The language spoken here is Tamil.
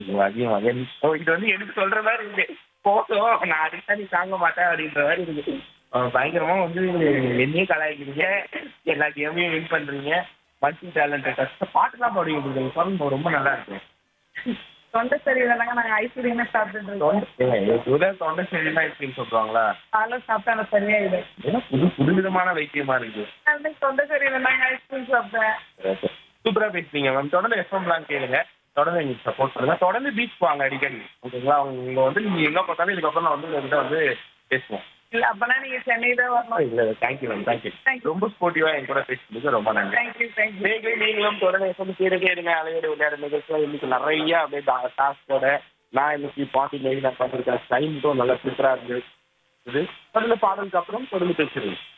அதிகமாக இது வந்து எனக்கு சொல்ற மாதிரி இருக்கு. போதும் நான் அடிச்சா நீ தாங்க மாட்டேன் அப்படின்ற மாதிரி இருக்கு. பயங்கரமா வந்து என்னையே கலாய்க்கிறீங்க. எல்லா கேமையும் வின் பண்றீங்க. மல்டி டேலண்டட் பாட்டுலாம் பாடுவீங்க. பாருங்க ரொம்ப நல்லா இருக்கு. தொண்டை சரியில்லைனாங்க நாங்கள் ஐஸ்கிரீமே சாப்பிட்டுட்டு இருக்கோம். தொண்டை சரியில்லைன்னா ஐஸ்கிரீம் சொல்றாங்களா? அதெல்லாம் சாப்பிட்டா எனக்கு சரியாயிடும். ஏன்னா புதுவிதமான வைத்தியமா இருக்கு. அன்னைக்கு தொண்டை சரியில்லைனாங்க ஐஸ்கிரீம் சாப்பிட்டேன். சூப்பரா பேசுறீங்க மேம். தொடர்ந்து எஃப்எம்லாம் கேளுங்க. தொடர்ந்து எங்களுக்கு சப்போர்ட் பண்ணுங்க. தொடர்ந்து பீச் வாங்க அடிக்கடி. ஓகேங்களா? உங்க வந்து நீங்க எங்க பார்த்தாலும் இதுக்கப்புறம் நான் வந்து உங்ககிட்ட வந்து பேசுவோம். இல்லை அப்போனா நீங்கள் சென்னை தான் வரணும். இல்ல thank you ma'am. Thank you. Thank you. ரொம்ப ஸ்போர்ட்டிவா என் கூட பேசுறதுக்கு ரொம்ப நன்றி. தேங்க்யூ. நீங்களும் தொடர்ந்து எஃப்எம் கேளுங்க. அலையோட விளையாட நிகழ்ச்சியில் இன்னைக்கு நிறைய அப்படியே டாஸ்கோட நான் இன்னைக்கு பாட்டி நான் பார்த்துருக்கேன். டைம் மட்டும் நல்லா சூப்பரா இருந்தது. தொடர்ந்து பாடலுக்கு அப்புறம் தொடர்ந்து பேசுறேன்.